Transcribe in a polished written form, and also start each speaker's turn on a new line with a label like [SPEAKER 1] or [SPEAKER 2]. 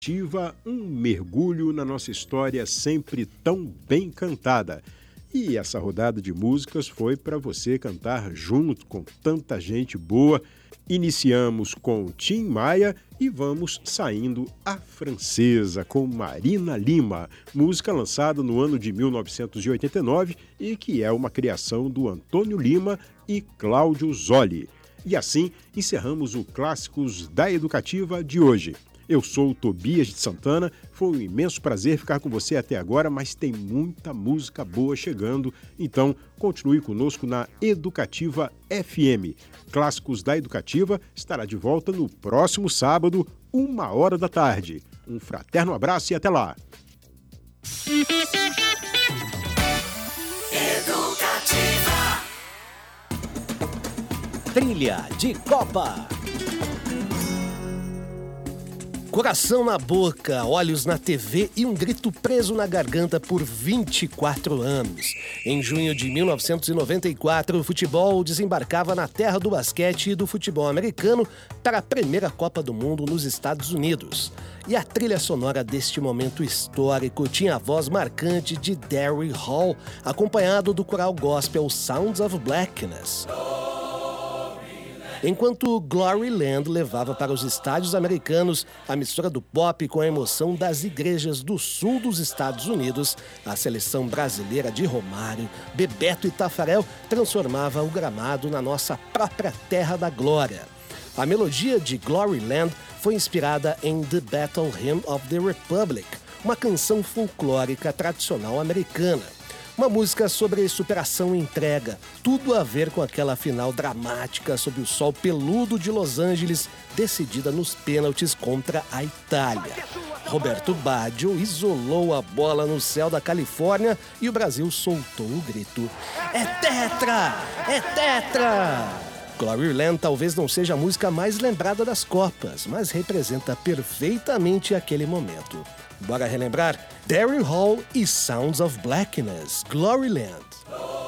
[SPEAKER 1] Ativa um mergulho na nossa história sempre tão bem cantada. E essa rodada de músicas foi para você cantar junto com tanta gente boa. Iniciamos com Tim Maia e vamos saindo a francesa com Marina Lima, música lançada no ano de 1989 e que é uma criação do Antônio Lima e Cláudio Zoli. E assim encerramos o Clássicos da Educativa de hoje. Eu sou o Tobias de Santana, foi um imenso prazer ficar com você até agora, mas tem muita música boa chegando, então continue conosco na Educativa FM. Clássicos da Educativa estará de volta no próximo sábado, 13h da tarde. Um fraterno abraço e até lá!
[SPEAKER 2] Educativa. Trilha de Copa. Coração na boca, olhos na TV e um grito preso na garganta por 24 anos. Em junho de 1994, o futebol desembarcava na terra do basquete e do futebol americano para a primeira Copa do Mundo nos Estados Unidos. E a trilha sonora deste momento histórico tinha a voz marcante de Daryl Hall, acompanhado do coral gospel Sounds of Blackness. Enquanto Gloryland levava para os estádios americanos a mistura do pop com a emoção das igrejas do sul dos Estados Unidos, a seleção brasileira de Romário, Bebeto e Tafarel transformava o gramado na nossa própria terra da glória. A melodia de Gloryland foi inspirada em The Battle Hymn of the Republic, uma canção folclórica tradicional americana. Uma música sobre superação e entrega, tudo a ver com aquela final dramática sob o sol peludo de Los Angeles, decidida nos pênaltis contra a Itália. Roberto Baggio isolou a bola no céu da Califórnia e o Brasil soltou o grito: "É tetra! É tetra!" Gloryland talvez não seja a música mais lembrada das Copas, mas representa perfeitamente aquele momento. Bora relembrar? Daryl Hall e Sounds of Blackness, Gloryland.